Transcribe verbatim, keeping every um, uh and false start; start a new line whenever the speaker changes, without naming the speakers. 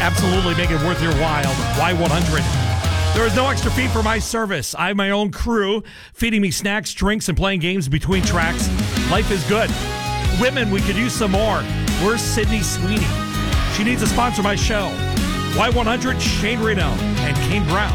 absolutely make it worth your while. Y one hundred. There is no extra fee for my service. I have my own crew feeding me snacks, drinks, and playing games between tracks. Life is good. Women, we could use some more. Where's Sydney Sweeney? She needs to sponsor my show. Y one hundred, Shane Reno, and Kane Brown.